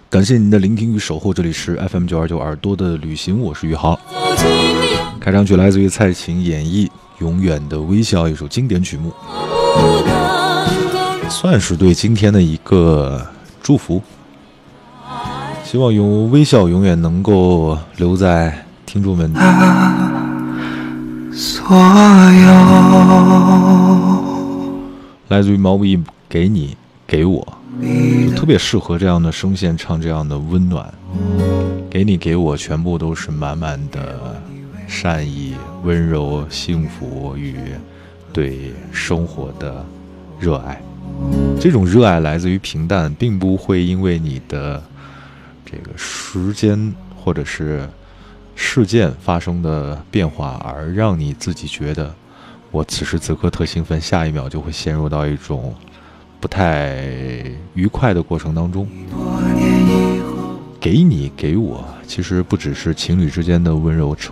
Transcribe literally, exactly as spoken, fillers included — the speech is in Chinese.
感谢您的聆听与守候，这里是 F M 九二九耳朵的旅行，我是宇航。开场曲来自于蔡琴演绎《永远的微笑》，一首经典曲目，算是对今天的一个祝福。希望用微笑永远能够留在听众们所有。来自于毛不易，给你给我，特别适合这样的声线唱这样的温暖。给你给我，全部都是满满的善意、温柔、幸福与对生活的热爱。这种热爱来自于平淡，并不会因为你的这个时间或者是事件发生的变化而让你自己觉得我此时此刻特兴奋，下一秒就会陷入到一种不太愉快的过程当中。给你给我，其实不只是情侣之间的温柔